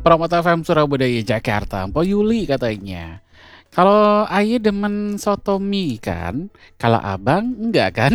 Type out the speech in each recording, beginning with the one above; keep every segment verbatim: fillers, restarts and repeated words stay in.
Promota F M Surabaya Jakarta, Mpok Yuli katanya. Kalau aye demen soto mie kan, kalau Abang enggak kan?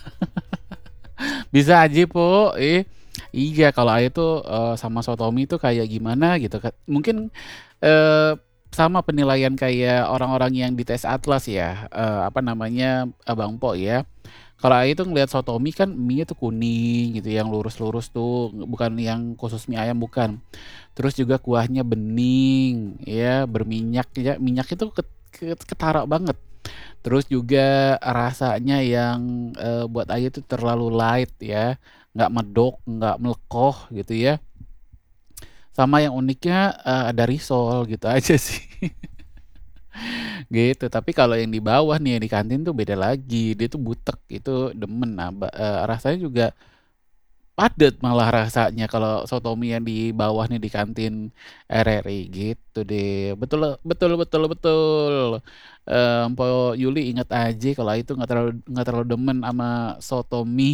Bisa aja, Po, eh. Iya, kalau aye tuh, eee, sama soto mie tuh kayak gimana gitu kan, mungkin, eee, sama penilaian kayak orang-orang yang di tes Atlas ya, eee, apa namanya, Abang Pok ya. Kalau aye tuh ngelihat soto mie kan mie-nya tuh kuning gitu yang lurus-lurus tuh, bukan yang khusus mie ayam bukan. Terus juga kuahnya bening ya, berminyak ya, minyaknya tuh ket ket ketara banget. Terus juga rasanya yang, eee, buat aye tuh terlalu light ya, nggak medok, nggak melekoh gitu ya. Sama yang uniknya, eee, ada risol gitu aja sih. Gitu, tapi kalau yang di bawah nih, yang di kantin tuh beda lagi, dia tuh butek, itu demen nah, ba eee, rasanya juga padet malah rasanya kalau soto mie yang di bawah nih di kantin R R I gitu deh. Betul betul betul betul. Eee, Mpok Yuli inget aja kalau itu nggak terlalu nggak terlalu demen sama soto mie.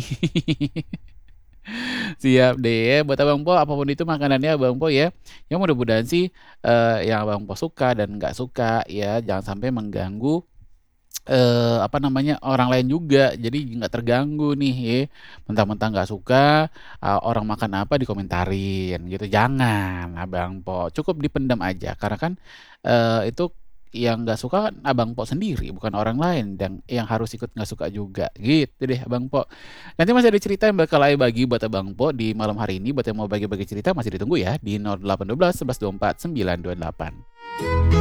Siap deh, buat Abang Pok, apapun itu makanannya Abang Pok ya, yang mudah-mudahan sih, eee, yang Abang Pok suka dan nggak suka ya, jangan sampai mengganggu, eee, apa namanya, orang lain juga. Jadi nggak terganggu nih ye, mentang-mentang nggak suka, eee, orang makan apa dikomentarin gitu, jangan Abang Pok, cukup dipendam aja karena kan, eee, itu yang nggak suka kan Abang Pok sendiri, bukan orang lain dan yang harus ikut nggak suka juga, gitu deh Abang Pok. Nanti masih ada cerita yang bakal aye bagi buat Abang Pok di malam hari ini, buat yang mau bagi-bagi cerita masih ditunggu ya di nol delapan satu dua sebelas dua empat sembilan dua delapan.